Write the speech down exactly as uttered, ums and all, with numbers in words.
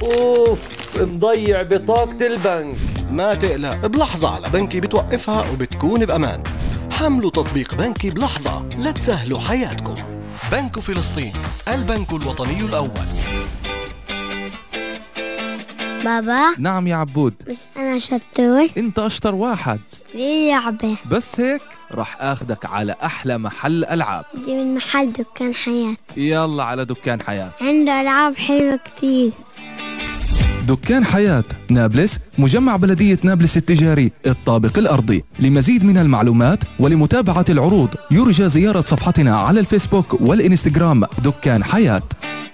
اوف، مضيع بطاقة البنك. ما تقلق، بلحظة على بنكي بتوقفها وبتكون بأمان. حملوا تطبيق بنكي بلحظة لتسهلوا حياتكم. بنك فلسطين، البنك الوطني الأول. بابا. نعم يا عبود. بس أنا شطور. انت أشطر واحد. ليه لعبة؟ بس هيك رح اخدك على احلى محل العاب. دي من محل دكان حياة. يلا على دكان حياة، عنده ألعاب حلوة كتير. دكان حياة نابلس، مجمع بلدية نابلس التجاري، الطابق الأرضي. لمزيد من المعلومات ولمتابعة العروض يرجى زيارة صفحتنا على الفيسبوك والإنستغرام دكان حياة.